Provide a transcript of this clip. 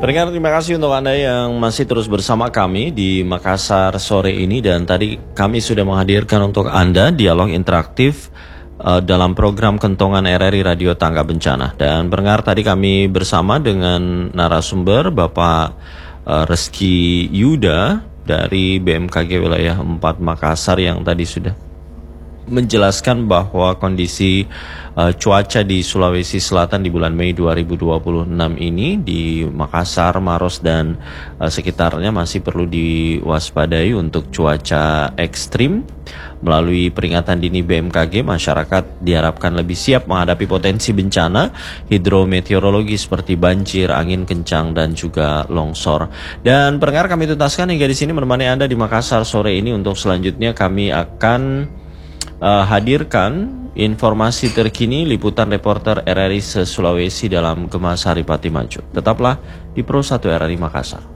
Pendengar, terima kasih untuk Anda yang masih terus bersama kami di Makassar sore ini. Dan tadi kami sudah menghadirkan untuk Anda dialog interaktif dalam program Kentongan RRI Radio Tangga Bencana. Dan pendengar, tadi kami bersama dengan narasumber Bapak Reski Yuda dari BMKG Wilayah 4 Makassar yang tadi sudah menjelaskan bahwa kondisi cuaca di Sulawesi Selatan di bulan Mei 2026 ini di Makassar, Maros dan sekitarnya masih perlu diwaspadai untuk cuaca ekstrim. Melalui peringatan dini BMKG, masyarakat diharapkan lebih siap menghadapi potensi bencana hidrometeorologi seperti banjir, angin kencang dan juga longsor. Dan pendengar, kami tuntaskan hingga di sini menemani Anda di Makassar sore ini. Untuk selanjutnya kami akan hadirkan informasi terkini liputan reporter RRI se-Sulawesi dalam Gemah Saripati Maju. Tetaplah di Pro 1 RRI Makassar.